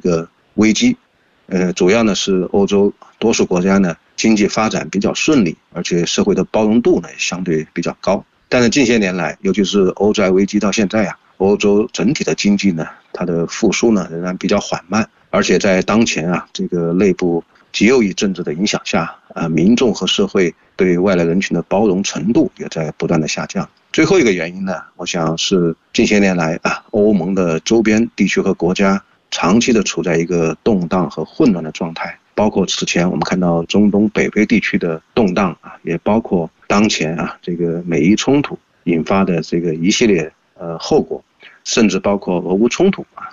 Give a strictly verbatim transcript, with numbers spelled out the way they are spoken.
个危机。呃，主要呢是欧洲多数国家呢经济发展比较顺利，而且社会的包容度呢也相对比较高。但是近些年来，尤其是欧债危机到现在啊，欧洲整体的经济呢，它的复苏呢仍然比较缓慢，而且在当前啊这个内部极右翼政治的影响下，啊民众和社会对外来人群的包容程度也在不断的下降。最后一个原因呢，我想是近些年来啊，欧盟的周边地区和国家长期的处在一个动荡和混乱的状态，包括此前我们看到中东北非地区的动荡啊，也包括当前啊这个美伊冲突引发的这个一系列呃后果，甚至包括俄乌冲突啊